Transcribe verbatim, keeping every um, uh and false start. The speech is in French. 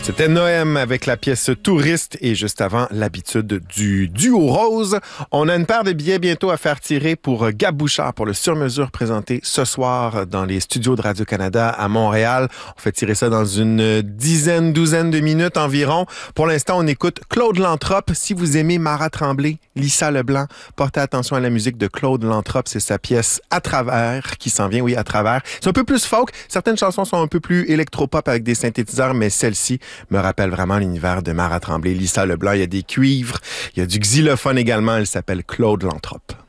C'était Noëm avec la pièce Touriste et juste avant l'habitude du duo rose. On a une paire de billets bientôt à faire tirer pour Gab Bouchard pour le sur-mesure présenté ce soir dans les studios de Radio-Canada à Montréal. On fait tirer ça dans une dizaine, douzaine de minutes environ. Pour l'instant, on écoute Claude Lantrope. Si vous aimez Mara Tremblay, Lisa Leblanc, portez attention à la musique de Claude Lantrope. C'est sa pièce À travers qui s'en vient, oui, À travers. C'est un peu plus folk. Certaines chansons sont un peu plus électropop avec des synthétiseurs, mais celle-ci me rappelle vraiment l'univers de Mara Tremblay, Lisa Leblanc. Il y a des cuivres, il y a du xylophone également. Elle s'appelle Claude Lantrope.